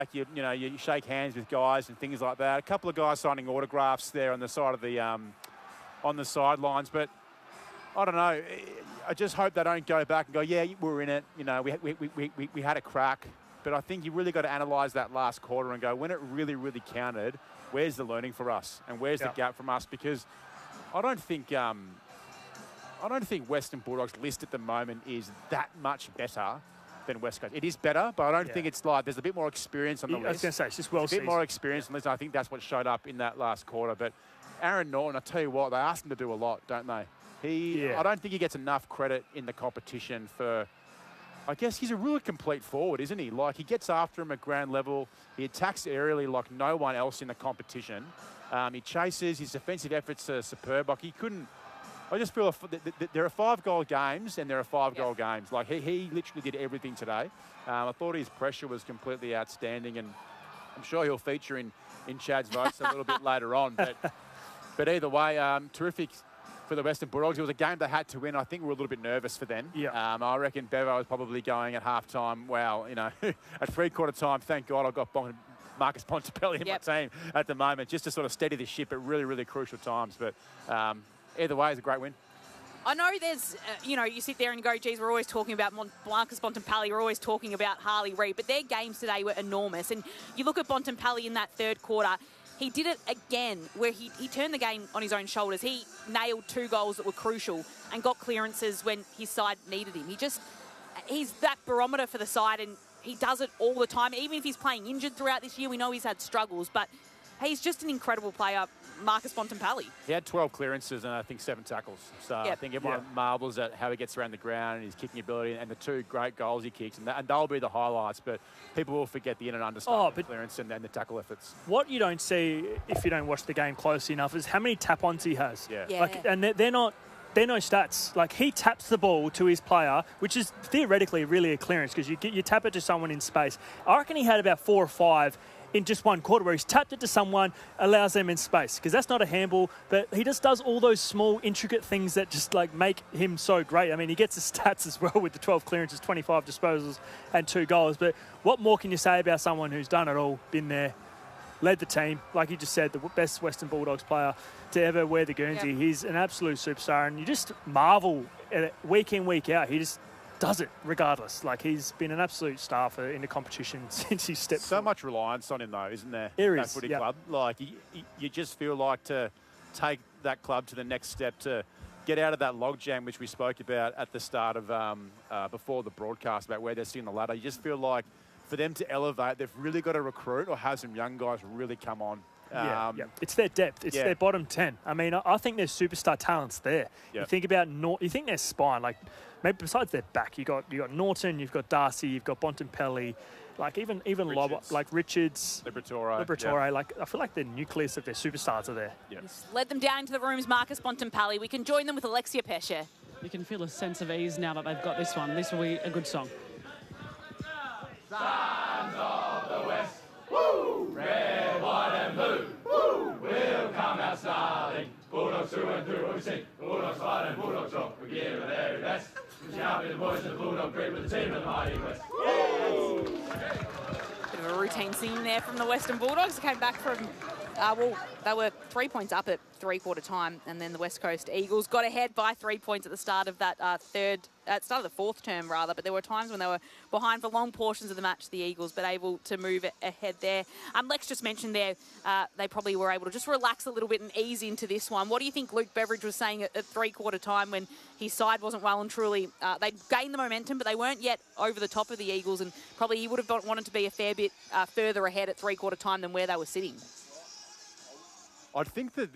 you know, you shake hands with guys and things like that. A couple of guys signing autographs there on the side of the on the sidelines, but I don't know. I just hope they don't go back and go, yeah, we were in it. You know, we had a crack. But I think you really got to analyse that last quarter and go, when it really, really counted, where's the learning for us and where's the gap from us? Because I don't think Western Bulldogs' list at the moment is that much better than West Coast. It is better, but I don't think it's like there's a bit more experience on the list. I was going to say, it's just well seasoned. A bit more experience on the list. I think that's what showed up in that last quarter. But Aaron Norton, I tell you what, they asked him to do a lot, don't they? I don't think he gets enough credit in the competition for, I guess he's a really complete forward, isn't he? Like, he gets after him at ground level. He attacks aerially like no one else in the competition. He chases. His defensive efforts are superb. Like, he couldn't... I just feel there are 5-goal games and there are 5-goal games. Like, he literally did everything today. I thought his pressure was completely outstanding, and I'm sure he'll feature in Chad's votes a little bit later on. But either way, terrific for the Western Bulldogs. It was a game they had to win. I think we were a little bit nervous for them. I reckon Bevo was probably going at halftime, wow, you know, at three-quarter time, thank God I've got Marcus Bontempelli in my team at the moment, just to sort of steady the ship at really, really crucial times. But either way, it's a great win. I know there's, you know, you sit there and go, geez, we're always talking about Marcus Bontempelli, we're always talking about Harley Reid, but their games today were enormous. And you look at Bontempelli in that third quarter, he did it again, where he turned the game on his own shoulders. He nailed 2 goals that were crucial and got clearances when his side needed him. He's that barometer for the side, and he does it all the time. Even if he's playing injured throughout this year, we know he's had struggles, but he's just an incredible player, Marcus Bontempelli. He had 12 clearances and I think 7 tackles. So I think everyone marvels at how he gets around the ground and his kicking ability and the 2 great goals he kicks. And they'll be the highlights, but people will forget the in and understand the clearance and the tackle efforts. What you don't see if you don't watch the game closely enough is how many tap-ons he has. Like, and they're no stats. Like, he taps the ball to his player, which is theoretically really a clearance because you tap it to someone in space. I reckon he had about 4 or 5 in just one quarter where he's tapped it to someone, allows them in space, because that's not a handball, but he just does all those small, intricate things that just like make him so great. I mean, he gets his stats as well with the 12 clearances, 25 disposals and 2 goals, but what more can you say about someone who's done it all, been there, led the team, like you just said, the best Western Bulldogs player to ever wear the Guernsey. He's an absolute superstar, and you just marvel at it week in, week out. He just does it regardless. Like, he's been an absolute star in the competition since he stepped so much reliance on him, though, isn't there? There that is, footy club. Like, you just feel like to take that club to the next step, to get out of that logjam which we spoke about at the start of before the broadcast about where they're sitting on the ladder. You just feel like for them to elevate, they've really got to recruit or have some young guys really come on. It's their depth. It's their bottom 10. I mean, I think there's superstar talents there. You think about you think their spine, like maybe besides their back, you got Norton, you've got Darcy, you've got Bontempelli, like even Richards. Like Richards, Liberatore. Like, I feel like the nucleus of their superstars are there. He's led them down into the rooms, Marcus Bontempelli. We can join them with Alexia Pesce. You can feel a sense of ease now that they've got this one. This will be a good song. Sons of the West, woo! Red, white and blue, woo! We'll come out snarling. Bulldogs through and through, we sing. Bulldogs fight and Bulldogs rock. We give it the very best. We shout with the boys of the Bulldog Creek with the team of the mighty West. Woo! Bit of a routine singing there from the Western Bulldogs. They came back from, they were 3 points up at three-quarter time, and then the West Coast Eagles got ahead by 3 points at the start of that start of the fourth term, rather, but there were times when they were behind for long portions of the match, the Eagles, but able to move ahead there. Lex just mentioned there they probably were able to just relax a little bit and ease into this one. What do you think Luke Beveridge was saying at three-quarter time when his side wasn't well and truly? They'd gained the momentum, but they weren't yet over the top of the Eagles, and probably he would have wanted to be a fair bit further ahead at three-quarter time than where they were sitting. I think that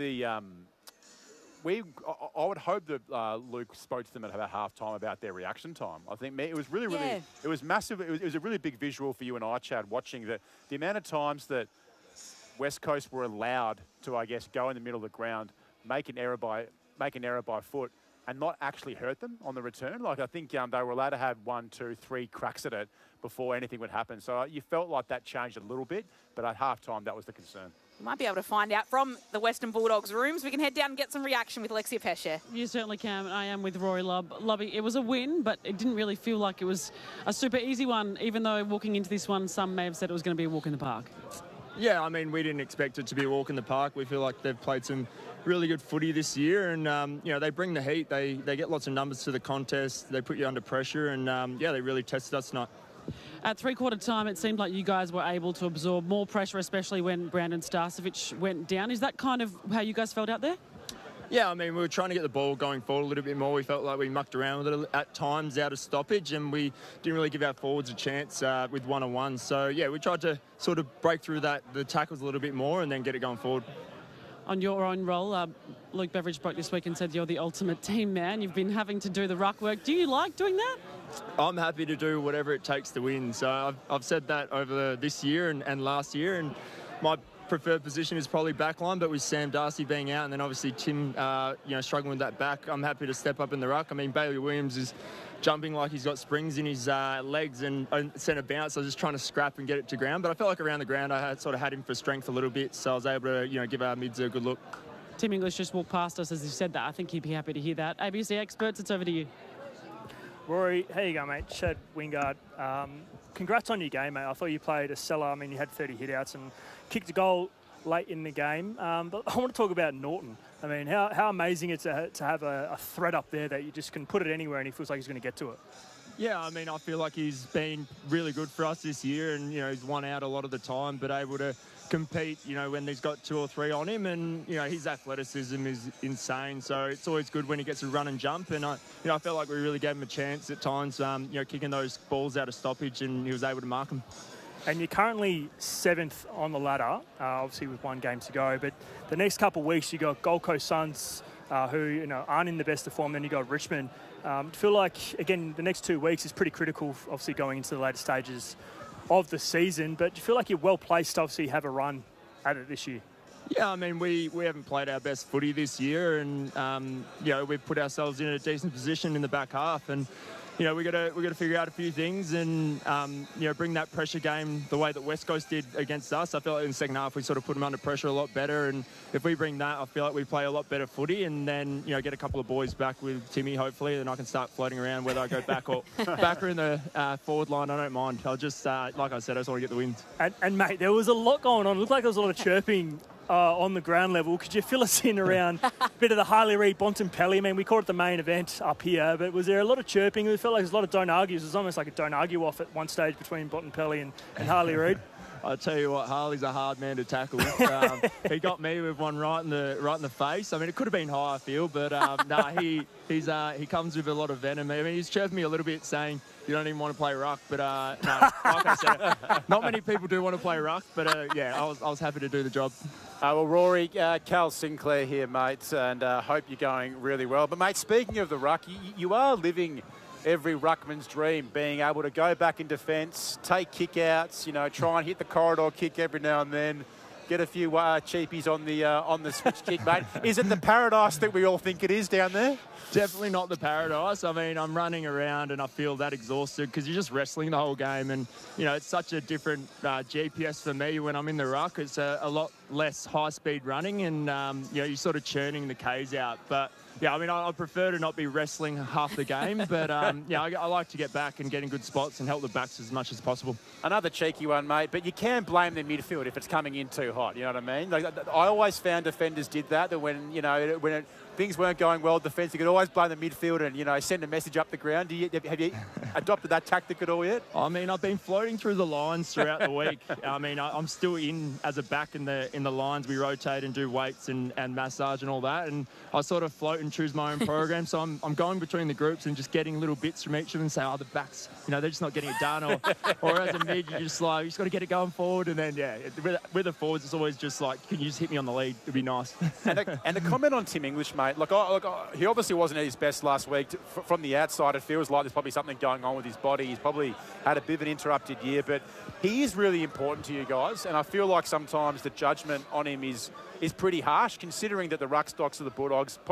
I would hope that Luke spoke to them at about halftime about their reaction time. I think it was really, it was massive. It was a really big visual for you and I, Chad, watching the amount of times that West Coast were allowed to, I guess, go in the middle of the ground, make an error by foot, and not actually hurt them on the return. Like, I think they were allowed to have 1, 2, 3 cracks at it before anything would happen. So you felt like that changed a little bit, but at halftime, that was the concern. We might be able to find out from the Western Bulldogs rooms. We can head down and get some reaction with Alexia Pesce. You certainly can. I am with Rory Lobby. It was a win, but it didn't really feel like it was a super easy one, even though walking into this one, some may have said it was going to be a walk in the park. Yeah, I mean, we didn't expect it to be a walk in the park. We feel like they've played some really good footy this year, and they bring the heat. They get lots of numbers to the contest. They put you under pressure, and they really tested us tonight. At three-quarter time, it seemed like you guys were able to absorb more pressure, especially when Brandon Starcevic went down. Is that kind of how you guys felt out there? Yeah, I mean, we were trying to get the ball going forward a little bit more. We felt like we mucked around with it at times out of stoppage, and we didn't really give our forwards a chance with one-on-one. So, yeah, we tried to sort of break through the tackles a little bit more and then get it going forward. On your own role, Luke Beveridge spoke this week and said you're the ultimate team man. You've been having to do the ruck work. Do you like doing that? I'm happy to do whatever it takes to win. So I've said that over this year and last year, and my preferred position is probably backline, but with Sam Darcy being out and then obviously Tim struggling with that back, I'm happy to step up in the ruck. I mean, Bailey Williams is jumping like he's got springs in his legs and centre bounce. I was just trying to scrap and get it to ground, but I felt like around the ground I sort of had him for strength a little bit, so I was able to give our mids a good look. Tim English just walked past us as he said that. I think he'd be happy to hear that. ABC experts, it's over to you. Rory, how you going, mate? Chad Wingard, congrats on your game, mate. I thought you played a stellar. I mean, you had 30 hit-outs and kicked a goal late in the game. But I want to talk about Norton. I mean, how amazing it's to have a threat up there that you just can put it anywhere and he feels like he's going to get to it. Yeah, I mean, I feel like he's been really good for us this year, and, he's won out a lot of the time, but able to compete, when he's got 2 or 3 on him, and, his athleticism is insane. So it's always good when he gets to run and jump, and I felt like we really gave him a chance at times, kicking those balls out of stoppage, and he was able to mark them. And you're currently 7th on the ladder, obviously with 1 game to go, but the next couple of weeks you got Gold Coast Suns, who aren't in the best of form, then you got Richmond. I feel like, again, the next 2 weeks is pretty critical, obviously going into the later stages of the season, but do you feel like you're well placed to obviously have a run at it this year? Yeah, I mean, we haven't played our best footy this year, and we've put ourselves in a decent position in the back half, and we got to figure out a few things and bring that pressure game the way that West Coast did against us. I feel like in the second half we sort of put them under pressure a lot better, and if we bring that, I feel like we play a lot better footy, and then get a couple of boys back with Timmy hopefully, then I can start floating around whether I go back or back or in the forward line. I don't mind. I'll just like I said, I just want to get the wins. And mate, there was a lot going on. It looked like there was a lot of chirping on the ground level. Could you fill us in around a bit of the Harley Reid Bontempelli? I mean, we called it the main event up here, but was there a lot of chirping? It felt like there was a lot of don't argues. It was almost like a don't argue off at one stage between Bontempelli and Harley Reid. I tell you what, Harley's a hard man to tackle. He got me with one right in the face. I mean, it could have been high, I feel, but he comes with a lot of venom. I mean, he's chirped me a little bit, saying you don't even want to play ruck, but no, like I said, not many people do want to play ruck, but I was happy to do the job. Well, Rory, Cal Sinclair here, mates, and hope you're going really well. But, mate, speaking of the ruck, you are living every ruckman's dream, being able to go back in defence, take kick-outs, try and hit the corridor kick every now and then, get a few cheapies on the switch kick, mate. Is it the paradise that we all think it is down there? Definitely not the paradise. I mean, I'm running around and I feel that exhausted because you're just wrestling the whole game, and it's such a different GPS for me when I'm in the ruck. It's a lot less high-speed running, and you're sort of churning the Ks out, but yeah, I mean, I prefer to not be wrestling half the game, but I like to get back and get in good spots and help the backs as much as possible. Another cheeky one, mate, but you can blame the midfield if it's coming in too hot, you know what I mean? Like, I always found defenders did that when things weren't going well defence, you could always blame the midfield and, send a message up the ground. Have you adopted that tactic at all yet? I mean, I've been floating through the lines throughout the week. I mean, I'm still in as a back in the lines. We rotate and do weights and massage and all that, and I sort of float and choose my own program. So I'm going between the groups and just getting little bits from each of them and say, the backs, they're just not getting it done. Or as a mid, you just got to get it going forward. And then, with the forwards, it's always just like, can you just hit me on the lead? It'd be nice. And a comment on Tim English, mate. Look, he obviously wasn't at his best last week. From the outside, it feels like there's probably something going on with his body. He's probably had a bit of an interrupted year, but he is really important to you guys. And I feel like sometimes the judgment on him is pretty harsh, considering that the ruck stocks of the Bulldogs probably aren't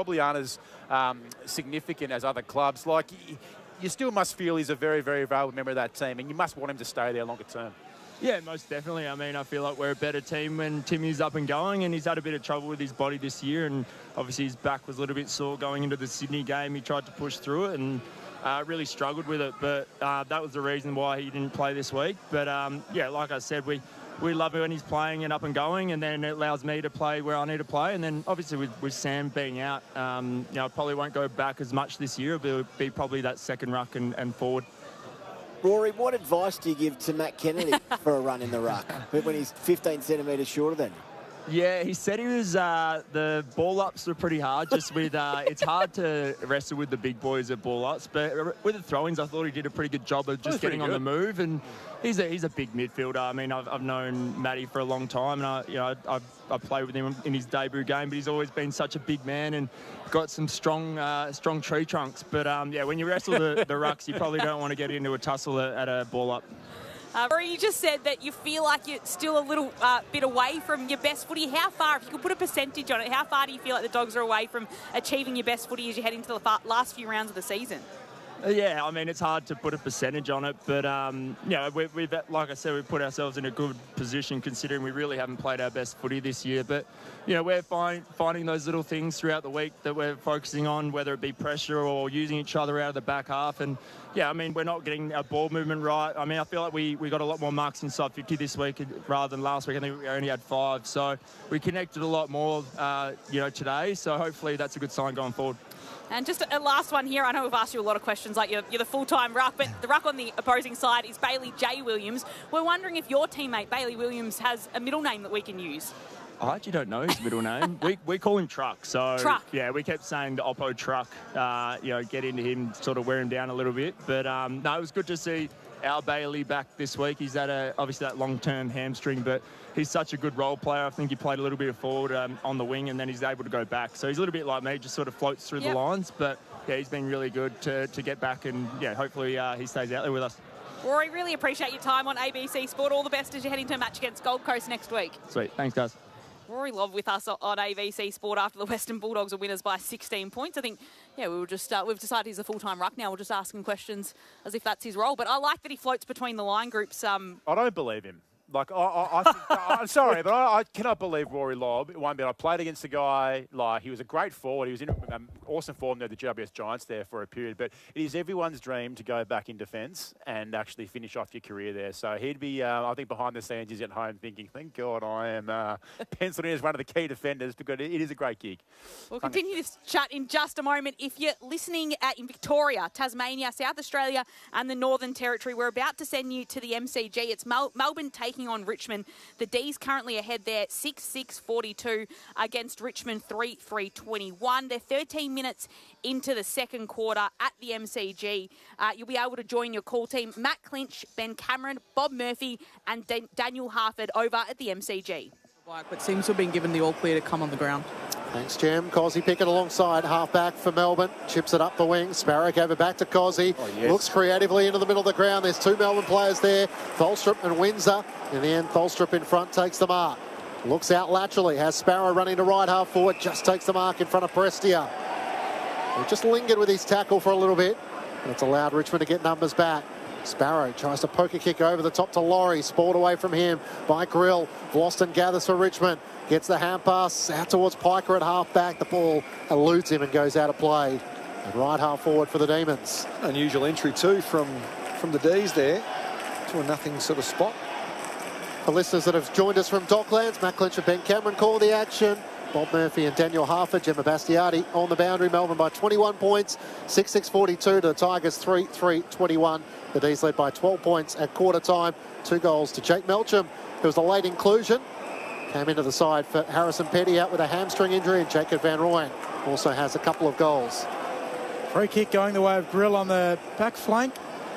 as significant as other clubs, like, you still must feel he's a very, very valuable member of that team, and you must want him to stay there longer term. Yeah, most definitely. I mean, I feel like we're a better team when Timmy's up and going, and he's had a bit of trouble with his body this year, and obviously his back was a little bit sore going into the Sydney game. He tried to push through it and really struggled with it, but that was the reason why he didn't play this week. But, yeah, like I said, we love it when he's playing and up and going, and then it allows me to play where I need to play. And then, obviously, with Sam being out, you know, I probably won't go back as much this year. It'll be probably that second ruck and forward. Rory, what advice do you give to Matt Kennedy for a run in the ruck when he's 15 centimetres shorter than you? Yeah, he said he was, the ball ups were pretty hard, just with, it's hard to wrestle with the big boys at ball ups, but with the throw-ins, I thought he did a pretty good job of just getting on the move, and he's a big midfielder. I mean, I've known Matty for a long time, and I played with him in his debut game, but he's always been such a big man and got some strong tree trunks. But, yeah, when you wrestle the rucks, you probably don't want to get into a tussle at a ball up. Rory, you just said that you feel like you're still a little bit away from your best footy. How far, if you could put a percentage on it, how far do you feel like the Dogs are away from achieving your best footy as you head into the last few rounds of the season? Yeah, I mean, it's hard to put a percentage on it, but, you know, we've, like I said, we've put ourselves in a good position considering we really haven't played our best footy this year. But, you know, we're finding those little things throughout the week that we're focusing on, whether it be pressure or using each other out of the back half. And, yeah, I mean, we're not getting our ball movement right. I mean, I feel like we got a lot more marks inside 50 this week rather than last week. I think we only had 5. So we connected a lot more, you know, today. So hopefully that's a good sign going forward. And just a last one here. I know we've asked you a lot of questions, like you're the full-time ruck, but the ruck on the opposing side is Bailey J. Williams. We're wondering if your teammate, Bailey Williams, has a middle name that we can use. I actually don't know his middle name. We call him Truck. So, Truck. Yeah, we kept saying the Oppo Truck, you know, get into him, sort of wear him down a little bit. But, no, it was good to see our Bailey back this week. He's had obviously that long-term hamstring, but he's such a good role player. I think he played a little bit of forward on the wing, and then he's able to go back. So he's a little bit like me, just sort of floats through the lines. But, yeah, he's been really good to get back, and, yeah, hopefully he stays out there with us. Rory, really appreciate your time on ABC Sport. All the best as you head into a match against Gold Coast next week. Sweet. Thanks, guys. Rory Lobb with us on ABC Sport after the Western Bulldogs are winners by 16 points. I think, yeah, we've decided he's a full-time ruck now. We'll just ask him questions as if that's his role. But I like that he floats between the line groups. I don't believe him. Like, I'm sorry, but I cannot believe Rory Lobb. One bit, I played against a guy, like, he was a great forward. He was in awesome form there, the GWS Giants there for a period. But it is everyone's dream to go back in defence and actually finish off your career there. So he'd be, I think, behind the scenes, he's at home thinking, thank God I am penciled in as one of the key defenders, because it is a great gig. We'll continue this chat in just a moment. If you're listening in Victoria, Tasmania, South Australia and the Northern Territory, we're about to send you to the MCG. It's Melbourne taking on Richmond. The D's currently ahead there, 6-6-42 against Richmond, 3-3-21. They're 13 minutes into the second quarter at the MCG. You'll be able to join your call team, Matt Clinch, Ben Cameron, Bob Murphy and Daniel Harford over at the MCG. But seems to have been given the all clear to come on the ground. Thanks, Jim. Cozzy Pickett alongside, half-back for Melbourne. Chips it up the wing. Sparrow gave it back to Cozzy. Oh, yes. Looks creatively into the middle of the ground. There's 2 Melbourne players there, Tholstrup and Windsor. In the end, Tholstrup in front takes the mark. Looks out laterally, has Sparrow running to right half forward, just takes the mark in front of Prestia. He just lingered with his tackle for a little bit, and it's allowed Richmond to get numbers back. Sparrow tries to poke a kick over the top to Laurie, spoiled away from him by Grill. Vlauston gathers for Richmond, gets the hand pass out towards Piker at half-back. The ball eludes him and goes out of play. And right half forward for the Demons. Unusual entry too from the D's there to a nothing sort of spot. For listeners that have joined us from Docklands, Matt Clinch and Ben Cameron call the action. Bob Murphy and Daniel Harford, Gemma Bastiati on the boundary. Melbourne by 21 points, 6-6-42 to the Tigers, 3-3-21. The D's led by 12 points at quarter time. 2 goals to Jake Melcham, who was a late inclusion. Came into the side for Harrison Petty out with a hamstring injury, and Jacob Van Rooyen also has a couple of goals. Free kick going the way of Grill on the back flank.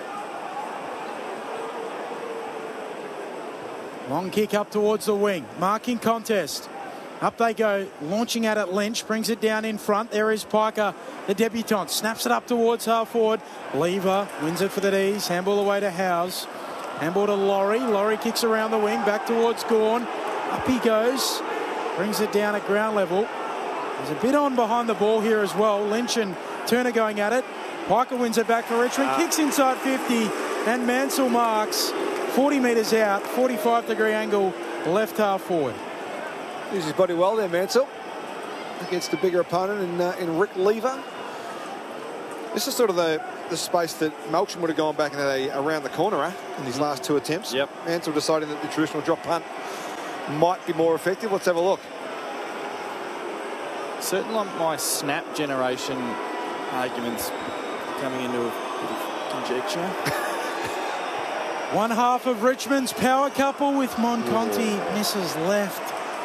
Long kick up towards the wing. Marking contest. Up they go, launching at it. Lynch brings it down in front. There is Piker, the debutant. Snaps it up towards half forward. Lever wins it for the D's. Handball away to Howes. Handball to Laurie. Laurie kicks around the wing, back towards Gawn. Up he goes. Brings it down at ground level. There's a bit on behind the ball here as well. Lynch and Turner going at it. Piker wins it back for Richmond. Kicks inside 50. And Mansell marks 40 metres out. 45-degree angle left half forward. Uses his body well there, Mansell. Against the bigger opponent in Rick Lever. This is sort of the space that Melksham would have gone back and had around the corner in his last 2 attempts. Yep. Mansell deciding that the traditional drop punt might be more effective. Let's have a look. Certainly my snap generation arguments coming into a bit of conjecture. One half of Richmond's power couple with Monconti misses left.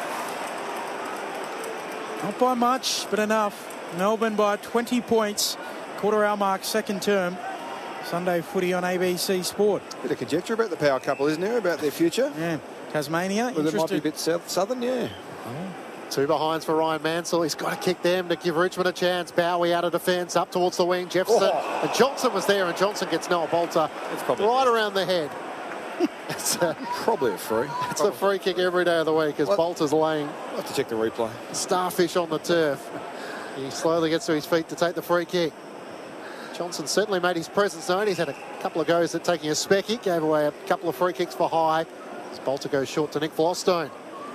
Not by much, but enough. Melbourne by 20 points. Quarter hour mark, second term. Sunday footy on ABC Sport. Bit of conjecture about the power couple, isn't there, about their future? Yeah. Tasmania. Well, it might be a bit southern, yeah. Two behinds for Ryan Mansell. He's got to kick them to give Richmond a chance. Bowie out of defence, up towards the wing. Jefferson. And Johnson was there, and Johnson gets Noah Bolter right around the head. It's probably a free. It's a free kick every day of the week as Bolter's laying. I'll have to check the replay. Starfish on the turf. He slowly gets to his feet to take the free kick. Johnson certainly made his presence known. He's had a couple of goes at taking a specky. Gave away a couple of free kicks for high. As Bolter goes short to Nick Flostone.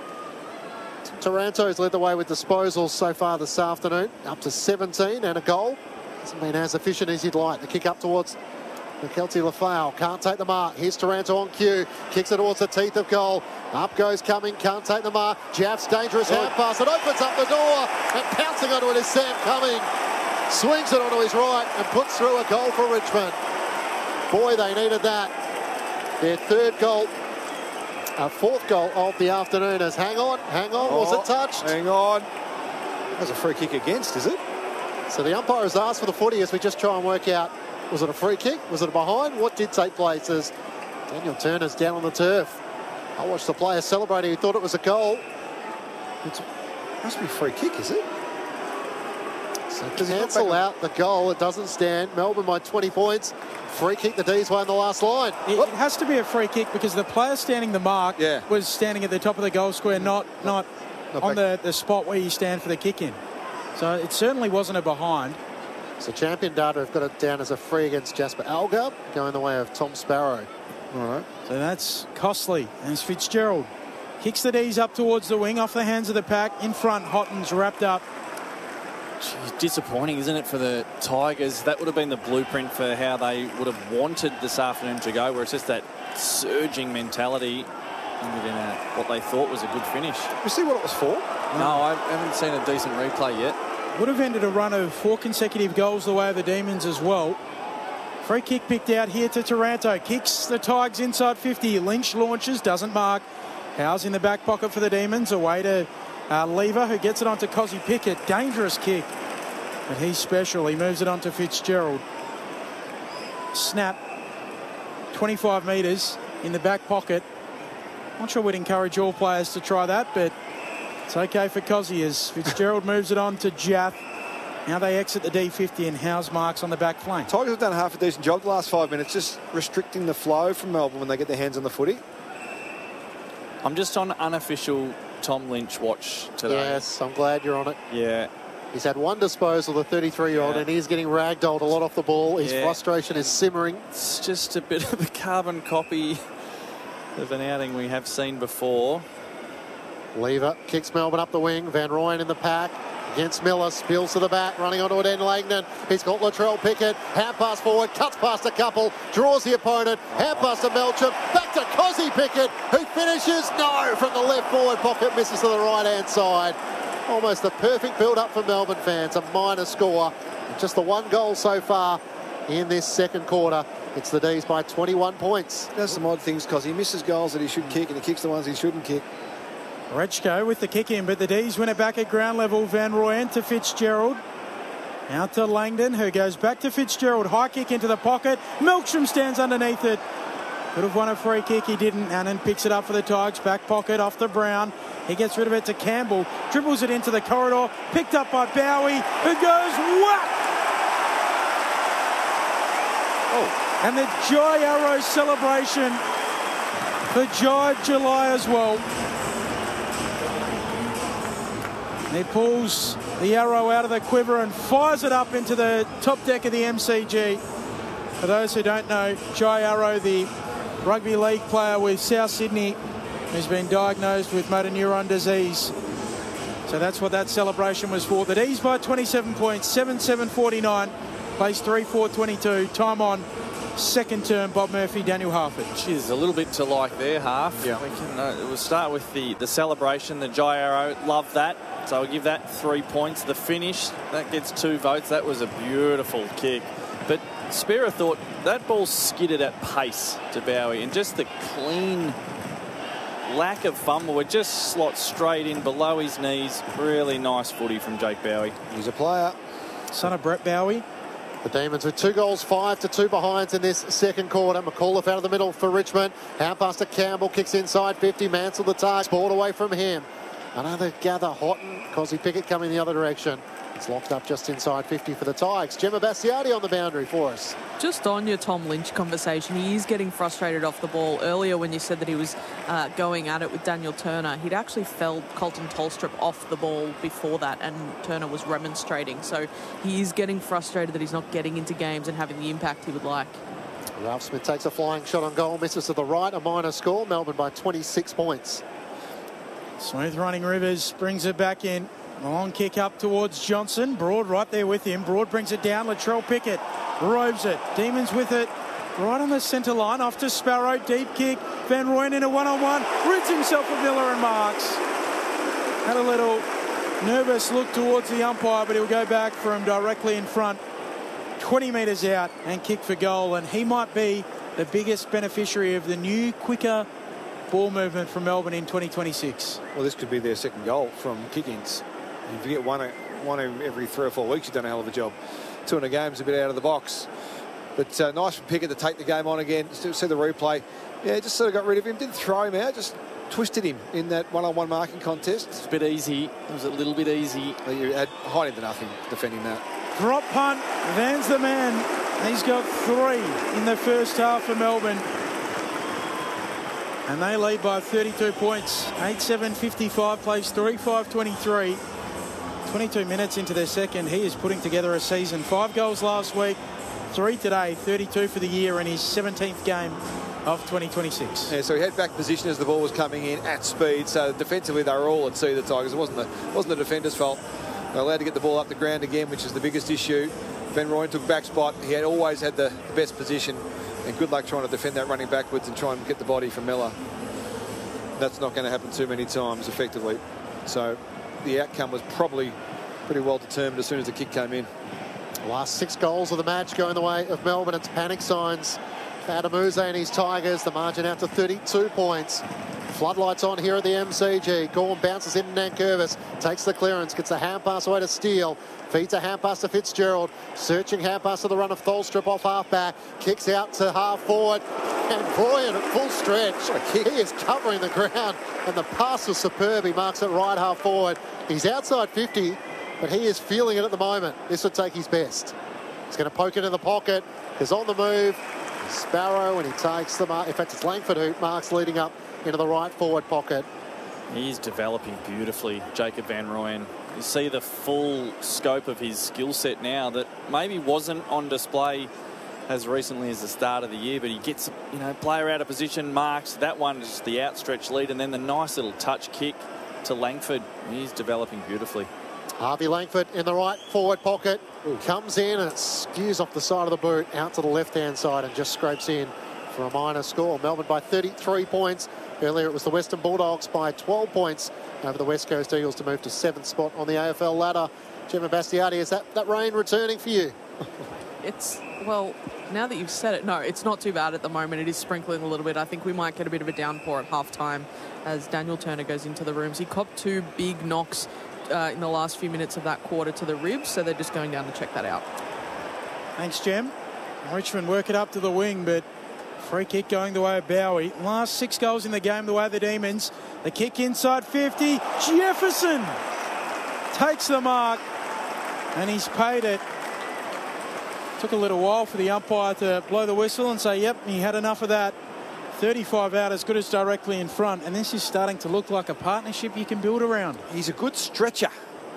Taranto's led the way with disposals so far this afternoon. Up to 17 and a goal. Hasn't been as efficient as he'd like. The kick up towards McKelty Lafau. Can't take the mark. Here's Taranto on cue. Kicks it towards the teeth of goal. Up goes Cumming. Can't take the mark. Jaff's dangerous hand pass. It opens up the door. And pouncing onto it is Sam Cumming. Swings it onto his right and puts through a goal for Richmond. Boy, they needed that. Their third goal. Fourth goal of the afternoon is hang on. Was it touched? Hang on. That's a free kick against, is it? So the umpire has asked for the footy as we just try and work out, was it a free kick? Was it a behind? What did take place as Daniel Turner's down on the turf. I watched the player celebrating. He thought it was a goal. It must be a free kick, is it? So cancel out the goal. It doesn't stand. Melbourne by 20 points. Free kick the D's way in the last line. It has to be a free kick because the player standing the mark was standing at the top of the goal square, not on the spot where you stand for the kick in. So it certainly wasn't a behind. So Champion Data have got it down as a free against Jasper Algar, going the way of Tom Sparrow. All right. So that's costly. And it's Fitzgerald. Kicks the D's up towards the wing, off the hands of the pack. In front, Hotton's wrapped up. Jeez, disappointing, isn't it, for the Tigers? That would have been the blueprint for how they would have wanted this afternoon to go, where it's just that surging mentality within what they thought was a good finish. Did you see what it was for? No, I haven't seen a decent replay yet. Would have ended a run of 4 consecutive goals the way of the Demons as well. Free kick picked out here to Taranto. Kicks the Tigers inside 50. Lynch launches, doesn't mark. Howes in the back pocket for the Demons. Away to Lever, who gets it onto Cozzy Pickett. Dangerous kick. But he's special. He moves it on to Fitzgerald. Snap. 25 metres in the back pocket. Not sure we'd encourage all players to try that, but it's okay for Cozzy as Fitzgerald moves it on to Jaff. Now they exit the D50 and Howes marks on the back flank. Tigers have done half a decent job the last 5 minutes, just restricting the flow from Melbourne when they get their hands on the footy. I'm just on unofficial Tom Lynch watch today. Yes, I'm glad you're on it. Yeah. He's had one disposal, the 33-year-old, and he's getting ragdolled a lot off the ball. His frustration is simmering. It's just a bit of a carbon copy of an outing we have seen before. Lever kicks Melbourne up the wing. Van Rooyen in the pack against Miller. Spills to the back, running onto it in Langdon. He's got Latrell Pickett. Hand pass forward, cuts past a couple, draws the opponent. Hand pass to Melcham. Back to Cozzy Pickett, who finishes. No, from the left forward pocket, misses to the right-hand side. Almost a perfect build-up for Melbourne fans. A minor score. Just the one goal so far in this second quarter. It's the D's by 21 points. There's some odd things because he misses goals that he should kick and he kicks the ones he shouldn't kick. Rechko with the kick in, but the D's win it back at ground level. Van Rooyen to Fitzgerald. Out to Langdon, who goes back to Fitzgerald. High kick into the pocket. Melksham stands underneath it. Could have won a free kick, he didn't. Annan picks it up for the Tigers. Back pocket off to Brown. He gets rid of it to Campbell. Dribbles it into the corridor. Picked up by Bowie, who goes whack! Oh. And the Jai Arrow celebration for Jai July as well. He pulls the arrow out of the quiver and fires it up into the top deck of the MCG. For those who don't know, Jai Arrow, the rugby league player with South Sydney, who's been diagnosed with motor neuron disease. So that's what that celebration was for. The D's by 27 points, 7-7-49, place 3-4-22. Time on second term, Bob Murphy, Daniel Harford. Geez, a little bit to like there, Half. Yeah. We'll start with the celebration, the Jai Arrow. Love that. So I'll give that 3 points. The finish, that gets 2 votes. That was a beautiful kick. But Spera thought that ball skidded at pace to Bowie, and just the clean lack of fumble. It just slots straight in below his knees. Really nice footy from Jake Bowie. He's a player. Son of Brett Bowie. The Demons with 2 goals, 5-2 behinds in this second quarter. McAuliffe out of the middle for Richmond. Hand pass to Campbell, kicks inside 50. Mansell the target. Ball away from him. Another gather. Houghton, Cosy Pickett coming the other direction. It's locked up just inside 50 for the Tigers. Gemma Bastiati on the boundary for us. Just on your Tom Lynch conversation, he is getting frustrated off the ball. Earlier when you said that he was going at it with Daniel Turner, he'd actually felled Colton Tolstrup off the ball before that, and Turner was remonstrating. So he is getting frustrated that he's not getting into games and having the impact he would like. Ralph Smith takes a flying shot on goal, misses to the right, a minor score. Melbourne by 26 points. Smooth running Rivers brings it back in. A long kick up towards Johnson. Broad right there with him. Broad brings it down. Latrell Pickett robes it. Demons with it. Right on the centre line. Off to Sparrow. Deep kick. Van Rooyen in a one-on-one. Rids himself of Miller and marks. Had a little nervous look towards the umpire, but he'll go back from directly in front. 20 metres out and kick for goal. And he might be the biggest beneficiary of the new, quicker ball movement from Melbourne in 2026. Well, this could be their second goal from kick-ins. If you get one every 3 or 4 weeks, you've done a hell of a job. 2 in a game's a bit out of the box. But nice for Pickett to take the game on again. See the replay. Yeah, just sort of got rid of him. Didn't throw him out, just twisted him in that one-on-one marking contest. It's a bit easy. It was a little bit easy. You had hiding to nothing defending that. Drop punt. Van's the man. He's got 3 in the first half for Melbourne. And they lead by 32 points. 8-7-55, plays 3-5-23. 22 minutes into their second. He is putting together a season. 5 goals last week, 3 today, 32 for the year in his 17th game of 2026. Yeah, so he had back position as the ball was coming in at speed. So defensively, they were all at sea, the Tigers. It wasn't the defender's fault. They were allowed to get the ball up the ground again, which is the biggest issue. Van Rooyen took back spot. He had always had the best position. And good luck trying to defend that running backwards and try and get the body from Miller. That's not going to happen too many times effectively. So the outcome was probably pretty well determined as soon as the kick came in. Last 6 goals of the match going the way of Melbourne. It's panic signs for Adamuzze and his Tigers. The margin out to 32 points. Floodlights on here at the MCG. Gorm bounces in Nankervis, takes the clearance, gets a hand pass away to Steele, feeds a hand pass to Fitzgerald, searching hand pass to the run of Tholstrup off half back, kicks out to half forward, and Rooyen at full stretch. He is covering the ground, and the pass was superb. He marks it right half forward. He's outside 50, but he is feeling it at the moment. This would take his best. He's going to poke it in the pocket. He's on the move. Sparrow, and he takes the mark. In fact, it's Langford who marks leading up into the right forward pocket. He's developing beautifully, Jacob Van Rooyen. You see the full scope of his skill set now that maybe wasn't on display as recently as the start of the year, but he gets, player out of position, marks. That one is the outstretched lead, and then the nice little touch kick to Langford. He's developing beautifully. Harvey Langford in the right forward pocket. Comes in and it skews off the side of the boot out to the left-hand side and just scrapes in for a minor score. Melbourne by 33 points. Earlier it was the Western Bulldogs by 12 points over the West Coast Eagles to move to 7th spot on the AFL ladder. Gemma Bastiati, is that rain returning for you? Well, now that you've said it, no, it's not too bad at the moment. It is sprinkling a little bit. I think we might get a bit of a downpour at half-time as Daniel Turner goes into the rooms. He copped 2 big knocks in the last few minutes of that quarter to the ribs, so they're just going down to check that out. Thanks, Gem. Richmond work it up to the wing, but free kick going the way of Bowie. Last 6 goals in the game the way of the Demons. The kick inside 50. Jefferson takes the mark, and he's paid it. Took a little while for the umpire to blow the whistle and say, yep, he had enough of that. 35 out, as good as directly in front, and this is starting to look like a partnership you can build around. He's a good stretcher.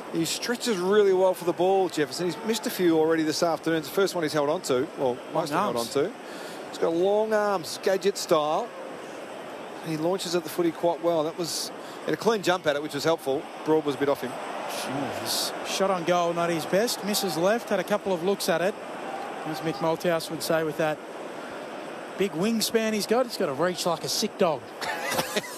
He stretches really well for the ball, Jefferson. He's missed a few already this afternoon. It's the first one he's held on to. Well, most of held on to. He's got long arms, gadget style. And he launches at the footy quite well. That was a clean jump at it, which was helpful. Broad was a bit off him. Jeez. Shot on goal, not his best. Misses left, had a couple of looks at it. As Mick Malthouse would say, with that big wingspan he's got to reach like a sick dog.